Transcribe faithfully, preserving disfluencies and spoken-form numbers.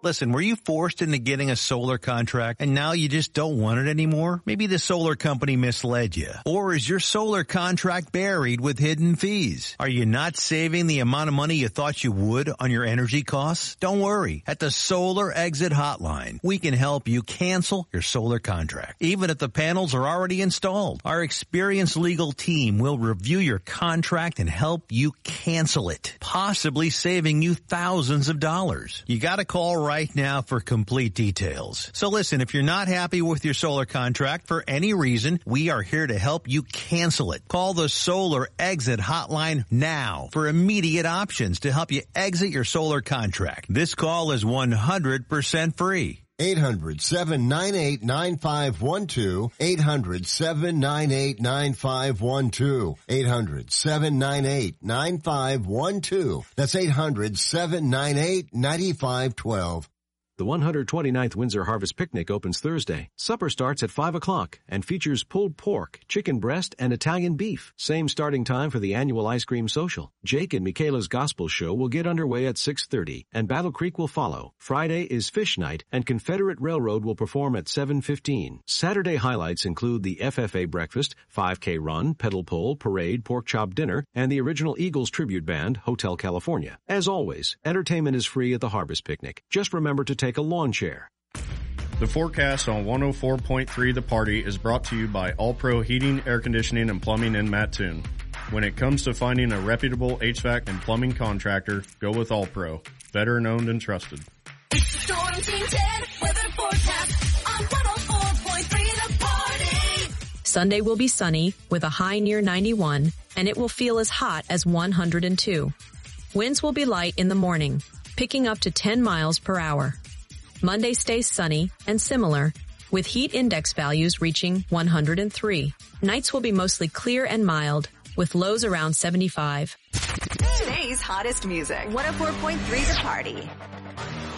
Listen, were you forced into getting a solar contract and now you just don't want it anymore? Maybe the solar company misled you. Or is your solar contract buried with hidden fees? Are you not saving the amount of money you thought you would on your energy costs? Don't worry. At the Solar Exit Hotline, we can help you cancel your solar contract, even if the panels are already installed. Our experienced legal team will review your contract and help you cancel it, possibly saving you thousands of dollars. You gotta call right now for complete details. So listen, if you're not happy with your solar contract for any reason, we are here to help you cancel it. Call the Solar Exit Hotline now for immediate options to help you exit your solar contract. This call is one hundred percent free. eight hundred, seven nine eight, nine five one two. eight hundred, seven nine eight, nine five one two. eight hundred, seven nine eight, nine five one two. That's eight hundred, seven nine eight, nine five one two. The one hundred twenty-ninth Windsor Harvest Picnic opens Thursday. Supper starts at five o'clock and features pulled pork, chicken breast, and Italian beef. Same starting time for the annual ice cream social. Jake and Michaela's Gospel Show will get underway at six thirty, and Battle Creek will follow. Friday is Fish Night, and Confederate Railroad will perform at seven fifteen. Saturday highlights include the F F A breakfast, five K run, pedal pole, parade, pork chop dinner, and the original Eagles tribute band, Hotel California. As always, entertainment is free at the Harvest Picnic. Just remember to take a lawn chair. The forecast on one oh four point three The Party is brought to you by All Pro Heating, Air Conditioning, and Plumbing in Mattoon. When it comes to finding a reputable H V A C and plumbing contractor, go with All Pro. Veteran owned and trusted. It's the Storm Team ten weather forecast on one oh four point three The Party. Sunday will be sunny with a high near ninety-one, and it will feel as hot as one hundred two. Winds will be light in the morning, picking up to ten miles per hour. Monday stays sunny and similar, with heat index values reaching one hundred three. Nights will be mostly clear and mild, with lows around seventy-five. Today's hottest music. one oh four point three The Party.